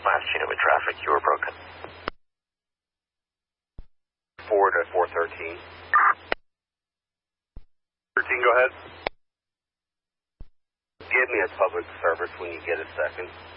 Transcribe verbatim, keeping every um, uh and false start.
last unit with traffic. You were broken. four to four thirteen. thirteen, go ahead. Give me a public service when you get a second.